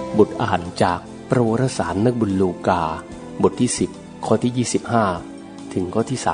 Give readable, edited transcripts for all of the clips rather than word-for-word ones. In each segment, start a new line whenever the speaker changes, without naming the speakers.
บทอ่านจากประวารสารนักบุญลูกาบทที่10ข้อที่25ถึงข้อที่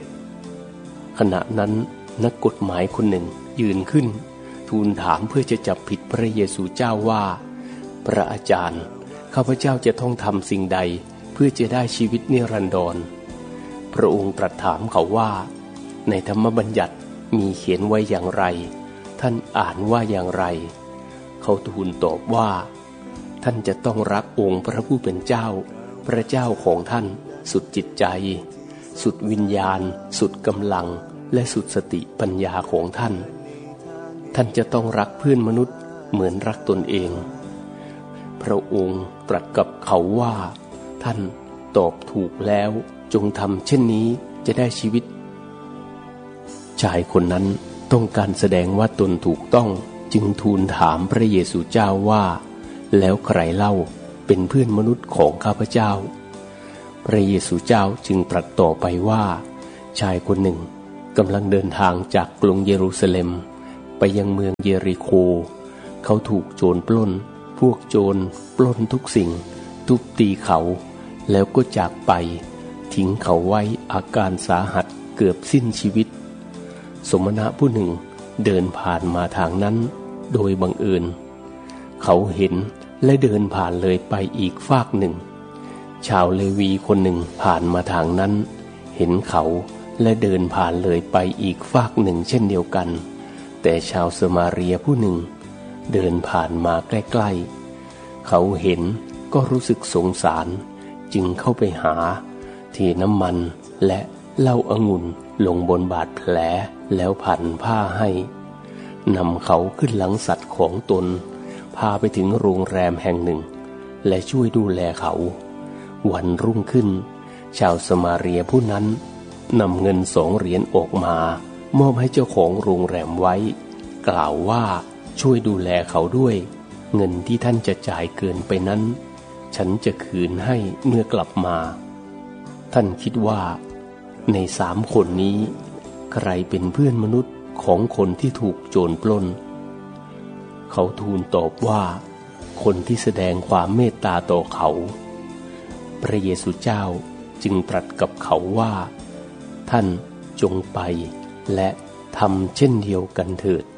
37ขณะนั้นนักกฎหมายคนหนึ่งยืนขึ้นทูลถามเพื่อจะจับผิดพระเยซูเจ้าว่าพระอาจารย์ข้าพเจ้าจะต้องทำสิ่งใดเพื่อจะได้ชีวิตนิรันดรพระองค์ตรัสถามเขาว่าในธรรมบัญญัติมีเขียนไว้อย่างไรท่านอ่านว่าอย่างไรเขาทูลตอบว่าท่านจะต้องรักองค์พระผู้เป็นเจ้าพระเจ้าของท่านสุดจิตใจสุดวิญญาณสุดกำลังและสุดสติปัญญาของท่านท่านจะต้องรักเพื่อนมนุษย์เหมือนรักตนเองพระองค์ตรัสกับเขาว่าท่านตอบถูกแล้วจงทำเช่นนี้จะได้ชีวิตชายคนนั้นต้องการแสดงว่าตนถูกต้องจึงทูลถามพระเยซูเจ้าว่าแล้วใครเล่าเป็นเพื่อนมนุษย์ของข้าพเจ้าพระเยซูเจ้าจึงตรัสต่อไปว่าชายคนหนึ่งกำลังเดินทางจากกรุงเยรูซาเล็มไปยังเมืองเยริโคเขาถูกโจรปล้นพวกโจรปล้นทุกสิ่งทุบตีเขาแล้วก็จากไปทิ้งเขาไว้อาการสาหัสเกือบสิ้นชีวิตสมณะผู้หนึ่งเดินผ่านมาทางนั้นโดยบังเอิญเขาเห็นและเดินผ่านเลยไปอีกฟากหนึ่งชาวเลวีคนหนึ่งผ่านมาทางนั้นเห็นเขาและเดินผ่านเลยไปอีกฟากหนึ่งเช่นเดียวกันแต่ชาวสมาเรียผู้หนึ่งเดินผ่านมาใกล้ๆเขาเห็นก็รู้สึกสงสารจึงเข้าไปหาเทน้ำมันและเหล้าองุ่นลงบนบาดแผลแล้วพันผ้าให้นำเขาขึ้นหลังสัตว์ของตนพาไปถึงโรงแรมแห่งหนึ่งและช่วยดูแลเขาวันรุ่งขึ้นชาวสมาเรียผู้นั้นนำเงิน2 เหรียญออกมามอบให้เจ้าของโรงแรมไว้กล่าวว่าช่วยดูแลเขาด้วยเงินที่ท่านจะจ่ายเกินไปนั้นฉันจะคืนให้เมื่อกลับมาท่านคิดว่าใน3 คนนี้ใครเป็นเพื่อนมนุษย์ของคนที่ถูกโจรปล้นเขาทูลตอบว่าคนที่แสดงความเมตตาต่อเขาพระเยซูเจ้าจึงตรัสกับเขาว่าท่านจงไปและทำเช่นเดียวกันเถิด